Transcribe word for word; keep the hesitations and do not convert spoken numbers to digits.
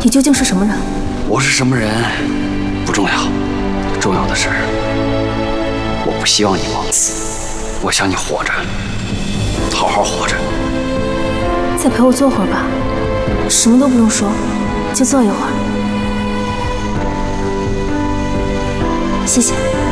你究竟是什么人？ 我是什么人不重要，重要的是，我不希望你忘词，我想你活着，好好活着。 再陪我坐会儿吧，什么都不用说，就坐一会儿。谢谢。